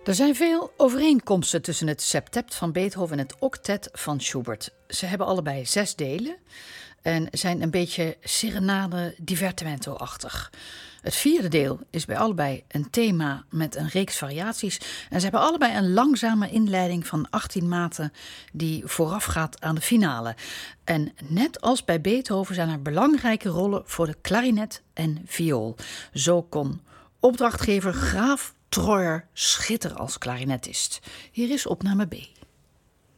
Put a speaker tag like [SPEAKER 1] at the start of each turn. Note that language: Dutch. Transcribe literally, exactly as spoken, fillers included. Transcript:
[SPEAKER 1] Er zijn veel overeenkomsten tussen het septet van Beethoven en het octet van Schubert. Ze hebben allebei zes delen en zijn een beetje serenade divertimento-achtig. Het vierde deel is bij allebei een thema met een reeks variaties. En ze hebben allebei een langzame inleiding van achttien maten die voorafgaat aan de finale. En net als bij Beethoven zijn er belangrijke rollen voor de klarinet en viool. Zo kon opdrachtgever Graaf Troyer schitteren als klarinetist. Hier is opname B.